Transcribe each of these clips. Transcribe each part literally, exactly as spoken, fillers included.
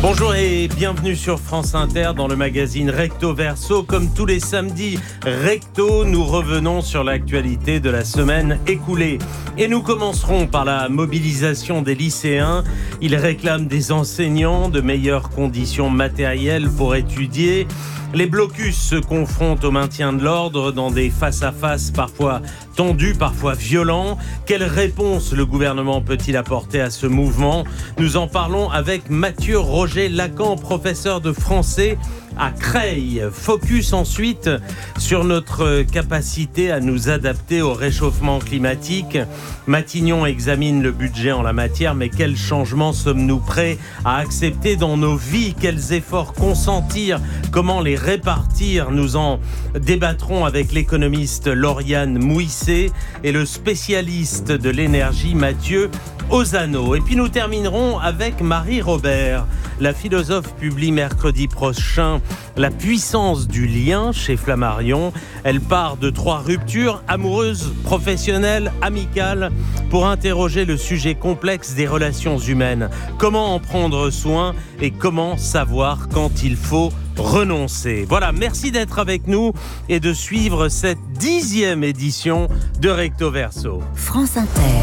Bonjour et bienvenue sur France Inter dans le magazine Recto Verso. Comme tous les samedis Recto, nous revenons sur l'actualité de la semaine écoulée. Et nous commencerons par la mobilisation des lycéens. Ils réclament des enseignants, de meilleures conditions matérielles pour étudier. Les blocus se confrontent au maintien de l'ordre dans des face-à-face parfois tendus, parfois violents. Quelle réponse le gouvernement peut-il apporter à ce mouvement ? Nous en parlons avec Mathieu Roger Lacan, professeur de français à Creil. Focus ensuite sur notre capacité à nous adapter au réchauffement climatique. Matignon examine le budget en la matière, mais quels changements sommes-nous prêts à accepter dans nos vies ? Quels efforts consentir ? Comment les répartir ? Nous en débattrons avec l'économiste Lauriane Mouissé et le spécialiste de l'énergie Mathieu Ozano. Et puis nous terminerons avec Marie Robert. La philosophe publie mercredi prochain La puissance du lien chez Flammarion. Elle part de trois ruptures, amoureuses, professionnelles, amicales, pour interroger le sujet complexe des relations humaines. Comment en prendre soin et comment savoir quand il faut renoncer. Voilà, merci d'être avec nous et de suivre cette dixième édition de Recto Verso. France Inter.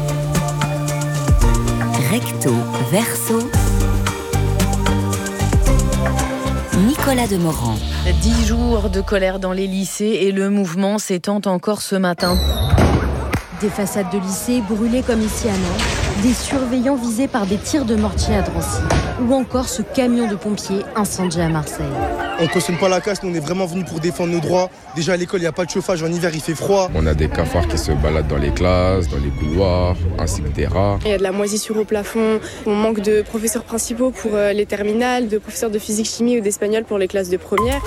Recto Verso. Nicolas Demorand. Dix jours de colère dans les lycées et le mouvement s'étend encore ce matin. Des façades de lycées brûlées comme ici à Nantes, des surveillants visés par des tirs de mortier à Drancy, ou encore ce camion de pompiers incendié à Marseille. On ne cautionne pas la casse, nous on est vraiment venus pour défendre nos droits. Déjà à l'école il n'y a pas de chauffage, en hiver il fait froid. On a des cafards qui se baladent dans les classes, dans les couloirs, ainsi que des rats. Il y a de la moisissure au plafond, on manque de professeurs principaux pour les terminales, de professeurs de physique, chimie ou d'espagnol pour les classes de première.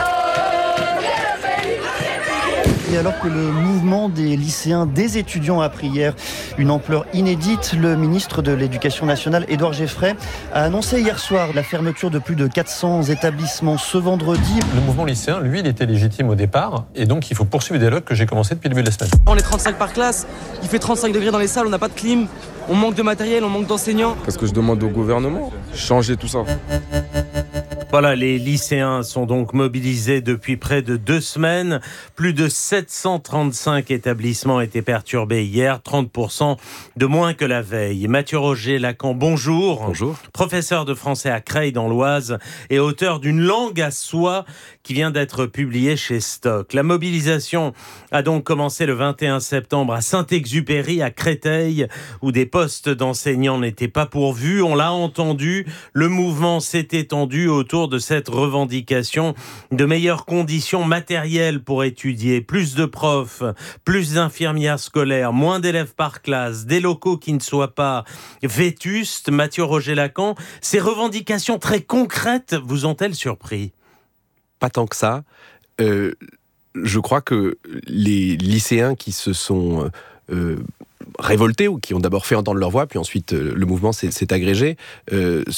Et alors que le mouvement des lycéens, des étudiants a pris hier une ampleur inédite, le ministre de l'Éducation nationale, Édouard Geffray, a annoncé hier soir la fermeture de plus de quatre cents établissements ce vendredi. Le mouvement lycéen, lui, il était légitime au départ, et donc il faut poursuivre le dialogue que j'ai commencé depuis le début de la semaine. On est trente-cinq par classe, il fait trente-cinq degrés dans les salles, on n'a pas de clim, on manque de matériel, on manque d'enseignants. Parce que je demande au gouvernement, changer tout ça. Voilà, les lycéens sont donc mobilisés depuis près de deux semaines. Plus de sept cent trente-cinq établissements étaient perturbés hier, trente pour cent de moins que la veille. Mathieu Roger Lacan, bonjour. Bonjour. Professeur de français à Creil dans l'Oise et auteur d'une langue à soi qui vient d'être publiée chez Stock. La mobilisation a donc commencé le vingt et un septembre à Saint-Exupéry, à Créteil, où des postes d'enseignants n'étaient pas pourvus. On l'a entendu, le mouvement s'est étendu autour de cette revendication de meilleures conditions matérielles pour étudier, plus de profs, plus d'infirmières scolaires, moins d'élèves par classe, des locaux qui ne soient pas vétustes. Mathieu Roger Lacan, ces revendications très concrètes vous ont-elles surpris ? Pas tant que ça. Euh, je crois que les lycéens qui se sont euh, révoltés ou qui ont d'abord fait entendre leur voix, puis ensuite euh, le mouvement s'est, s'est agrégé, euh,